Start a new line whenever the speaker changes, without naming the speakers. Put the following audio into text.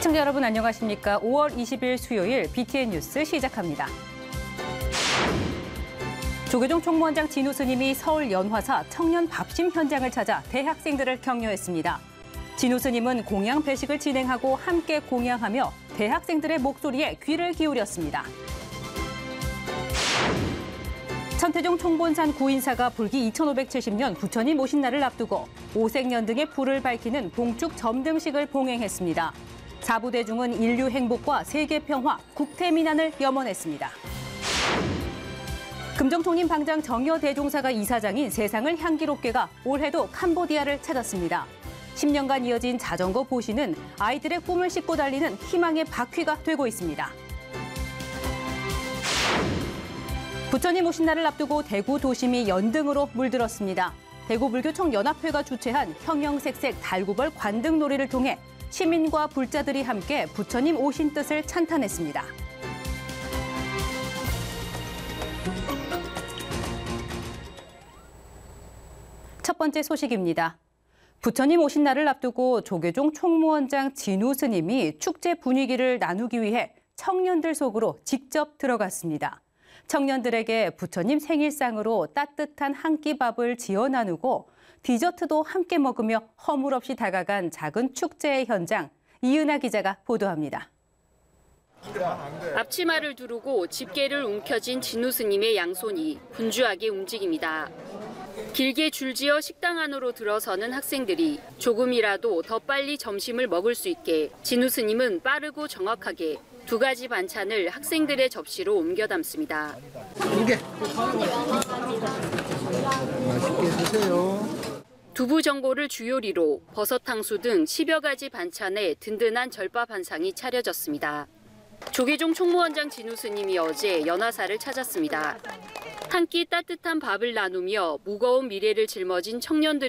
시청자 여러분 안녕하십니까? 5월 20일 수요일 BTN 뉴스 시작합니다. 조계종 총무원장 진우 스님이 서울 연화사 청년 밥심 현장을 찾아 대학생들을 격려했습니다. 진우 스님은 공양 배식을 진행하고 함께 공양하며 대학생들의 목소리에 귀를 기울였습니다. 천태종 총본산 구인사가 불기 2570년 부처님 오신 날을 앞두고 오색년 등의 불을 밝히는 봉축 점등식을 봉행했습니다. 사부대중은 인류 행복과 세계 평화, 국태민안을 염원했습니다. 금정총림 방장 정여대종사가 이사장인 세상을 향기롭게가 올해도 캄보디아를 찾았습니다. 10년간 이어진 자전거 보시는 아이들의 꿈을 싣고 달리는 희망의 바퀴가 되고 있습니다. 부처님 오신 날을 앞두고 대구 도심이 연등으로 물들었습니다. 대구불교청 연합회가 주최한 형형색색 달구벌 관등놀이를 통해 시민과 불자들이 함께 부처님 오신 뜻을 찬탄했습니다. 첫 번째 소식입니다. 부처님 오신 날을 앞두고 조계종 총무원장 진우 스님이 축제 분위기를 나누기 위해 청년들 속으로 직접 들어갔습니다. 청년들에게 부처님 생일상으로 따뜻한 한 끼 밥을 지어 나누고 디저트도 함께 먹으며 허물없이 다가간 작은 축제의 현장, 이은하 기자가 보도합니다.
앞치마를 두르고 집게를 움켜쥔 진우 스님의 양손이 분주하게 움직입니다. 길게 줄지어 식당 안으로 들어서는 학생들이 조금이라도 더 빨리 점심을 먹을 수 있게 진우 스님은 빠르고 정확하게 두 가지 반찬을 학생들의 접시로 옮겨 담습니다.
맛있게 드세요.
두부 전골을 주요리로 버섯 탕수 등 10여 가지 반찬에 든든한 절밥 한 상이 차려졌습니다. 조계종 총무원장 진우 스님이 어제 연화사를 찾았습니다. 한 끼 따뜻한 밥을 나누며 무거운 미래를 짊어진 청년들을